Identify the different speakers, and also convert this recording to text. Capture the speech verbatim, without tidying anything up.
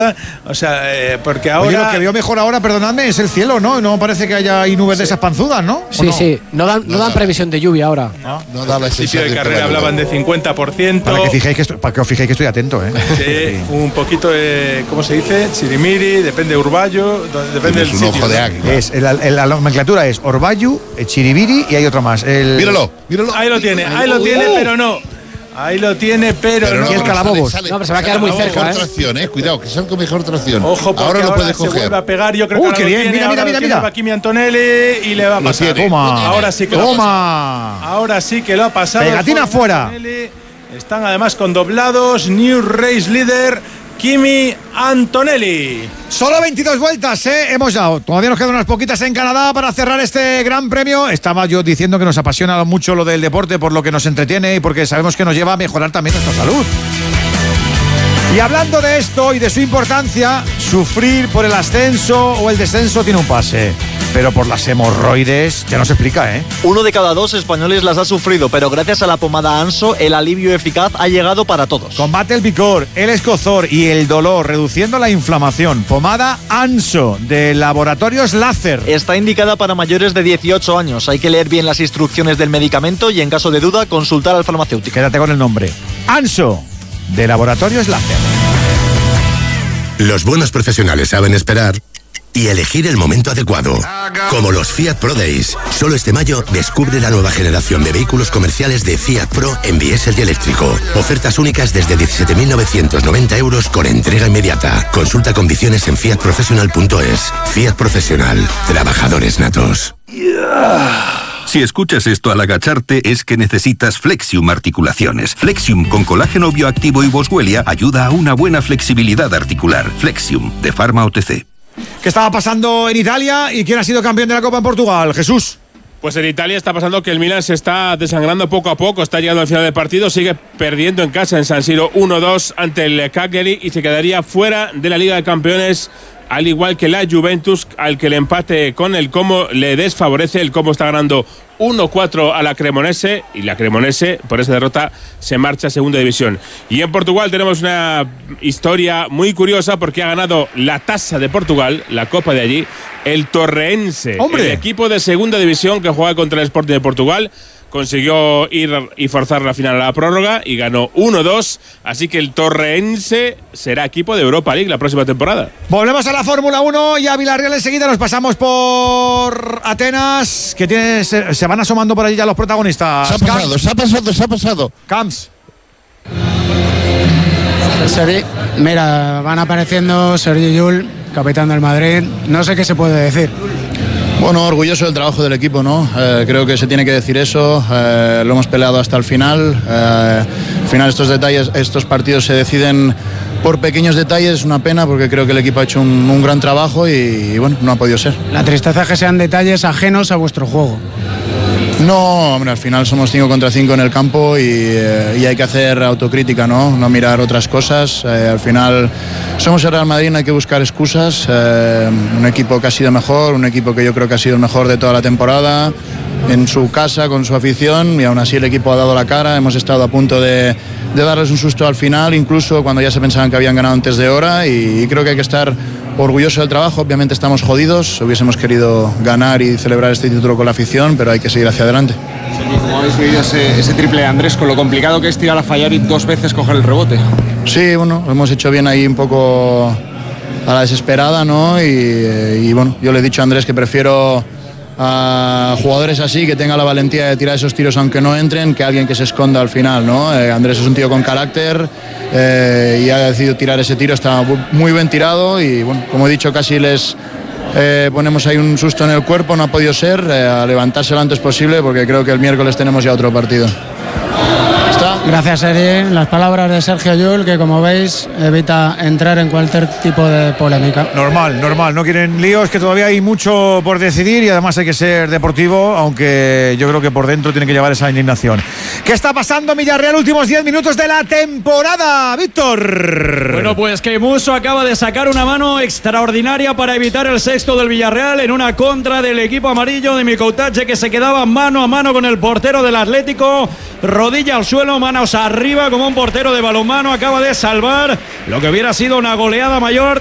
Speaker 1: O sea, eh, porque ahora…
Speaker 2: Oye, lo que veo mejor ahora, perdonadme, es el cielo, ¿no? No parece que haya ahí nubes sí. de esas panzudas, ¿no?
Speaker 3: Sí,
Speaker 2: no?
Speaker 3: sí. No dan, no, no dan previsión de lluvia ahora.
Speaker 1: No, no da la sensación. de carrera hablaban de cincuenta por ciento.
Speaker 2: Para que, fijéis que estoy, para que os fijéis que estoy atento, ¿eh?
Speaker 1: Sí, un poquito de… ¿Cómo se dice? Chirimiri, depende de Urballo, depende del
Speaker 4: un
Speaker 1: sitio.
Speaker 4: ojo de águila.
Speaker 2: Es, el, el, la nomenclatura es Orbayu, Chiribiri y hay otro más. El…
Speaker 4: Míralo, míralo.
Speaker 1: Ahí lo tiene, ahí lo tiene, pero no. Ahí lo tiene, pero,
Speaker 4: pero
Speaker 1: no.
Speaker 2: Y el calabobos.
Speaker 3: No, pero se va a quedar muy cerca,
Speaker 4: mejor tracción, eh. Cuidado, que salga con mejor tracción.
Speaker 1: Ojo, porque
Speaker 4: ahora lo
Speaker 1: ahora
Speaker 4: puede
Speaker 1: se
Speaker 4: coger.
Speaker 1: vuelve a pegar. Yo creo
Speaker 2: Uh,
Speaker 1: que
Speaker 2: qué
Speaker 1: ahora
Speaker 2: bien.
Speaker 1: lo tiene,
Speaker 2: Mira, mira, mira, mira.
Speaker 1: Vakimi Antonelli y le va a pasar.
Speaker 2: Toma.
Speaker 1: Ahora sí que
Speaker 2: Toma.
Speaker 1: lo ha pasado. Ahora sí que lo ha pasado.
Speaker 2: Pegatina fuera.
Speaker 1: Están además con doblados. New Race Leader Kimi Antonelli.
Speaker 2: Solo veintidós vueltas, ¿eh? Hemos dado. Todavía nos quedan unas poquitas en Canadá para cerrar este gran premio. Estaba yo diciendo que nos apasiona mucho lo del deporte por lo que nos entretiene y porque sabemos que nos lleva a mejorar también nuestra salud. Y hablando de esto y de su importancia, sufrir por el ascenso o el descenso tiene un pase. Pero por las hemorroides ya no se explica, ¿eh?
Speaker 5: Uno de cada dos españoles las ha sufrido, pero gracias a la pomada Anso, el alivio eficaz ha llegado para todos.
Speaker 2: Combate el picor, el escozor y el dolor, reduciendo la inflamación. Pomada Anso, de Laboratorios Láser.
Speaker 5: Está indicada para mayores de dieciocho años. Hay que leer bien las instrucciones del medicamento y, en caso de duda, consultar al farmacéutico.
Speaker 2: Quédate con el nombre. Anso, de Laboratorios Láser.
Speaker 6: Los buenos profesionales saben esperar y elegir el momento adecuado. Como los Fiat Pro Days. Solo este mayo descubre la nueva generación de vehículos comerciales de Fiat Pro en diésel y eléctrico. Ofertas únicas desde diecisiete mil novecientos noventa euros con entrega inmediata. Consulta condiciones en fiat professional punto es. Fiat Profesional. Trabajadores natos.
Speaker 7: Si escuchas esto al agacharte es que necesitas Flexium Articulaciones. Flexium con colágeno bioactivo y boswellia ayuda a una buena flexibilidad articular. Flexium, de Pharma O T C.
Speaker 2: ¿Qué estaba pasando en Italia y quién ha sido campeón de la Copa en Portugal? Jesús.
Speaker 8: Pues en Italia está pasando que el Milan se está desangrando poco a poco, está llegando al final del partido, sigue perdiendo en casa en San Siro uno dos ante el Cagliari y se quedaría fuera de la Liga de Campeones, al igual que la Juventus, al que el empate con el Como le desfavorece. El Como está ganando uno cuatro a la Cremonese y la Cremonese, por esa derrota, se marcha a segunda división. Y en Portugal tenemos una historia muy curiosa porque ha ganado la Taça de Portugal, la Copa de allí, el Torreense.
Speaker 2: ¡Hombre!
Speaker 8: El equipo de segunda división que juega contra el Sporting de Portugal. Consiguió ir y forzar la final a la prórroga y ganó uno dos, así que el Torreense será equipo de Europa League la próxima temporada.
Speaker 2: Volvemos a la Fórmula uno y a Villarreal enseguida. Nos pasamos por Atenas, que tiene, se, se van asomando por allí ya los protagonistas.
Speaker 4: Se ha pasado,
Speaker 2: Camps.
Speaker 4: se ha pasado, se ha pasado.
Speaker 2: Camps.
Speaker 9: Sergi, mira, van apareciendo Sergi Llull, capitán del Madrid. No sé qué se puede decir.
Speaker 10: Bueno, orgulloso del trabajo del equipo, ¿no? Eh, creo que se tiene que decir eso. Eh, lo hemos peleado hasta el final. Eh, al final estos detalles, estos partidos se deciden por pequeños detalles. Es una pena porque creo que el equipo ha hecho un, un gran trabajo y, y bueno, no ha podido ser.
Speaker 9: La tristeza es que sean detalles ajenos a vuestro juego.
Speaker 10: No, hombre, al final somos cinco contra cinco en el campo y, eh, y hay que hacer autocrítica, ¿no? No mirar otras cosas. Eh, al final somos el Real Madrid, no hay que buscar excusas. Eh, un equipo que ha sido mejor, un equipo que yo creo que ha sido el mejor de toda la temporada, en su casa, con su afición, y aún así el equipo ha dado la cara. Hemos estado a punto de, de darles un susto al final, incluso cuando ya se pensaban que habían ganado antes de hora, y, y creo que hay que estar orgulloso del trabajo. Obviamente estamos jodidos, hubiésemos querido ganar y celebrar este título con la afición, pero hay que seguir hacia adelante.
Speaker 11: ¿Cómo habéis vivido ese, ese triple de Andrés, con lo complicado que es tirar a fallar y dos veces coger el rebote?
Speaker 10: Sí, bueno, lo hemos hecho bien ahí un poco a la desesperada, ¿no? Y, y bueno, yo le he dicho a Andrés que prefiero a jugadores así, que tenga la valentía de tirar esos tiros aunque no entren, que alguien que se esconda al final, ¿no? Eh, Andrés es un tío con carácter eh, y ha decidido tirar ese tiro, está muy bien tirado y bueno, como he dicho, casi les eh, ponemos ahí un susto en el cuerpo, no ha podido ser, eh, a levantarse lo antes posible porque creo que el miércoles tenemos ya otro partido.
Speaker 9: Gracias, Sergi. Las palabras de Sergio Llull, que como veis evita entrar en cualquier tipo de polémica.
Speaker 2: Normal, normal. No quieren líos, que todavía hay mucho por decidir y además hay que ser deportivo, aunque yo creo que por dentro tiene que llevar esa indignación. ¿Qué está pasando en Villarreal? Últimos diez minutos de la temporada, Víctor.
Speaker 12: Bueno, pues que Musso acaba de sacar una mano extraordinaria para evitar el sexto del Villarreal en una contra del equipo amarillo de Micoutache, que se quedaba mano a mano con el portero del Atlético. Rodilla al suelo. suelo, manos arriba como un portero de balonmano. Acaba de salvar lo que hubiera sido una goleada mayor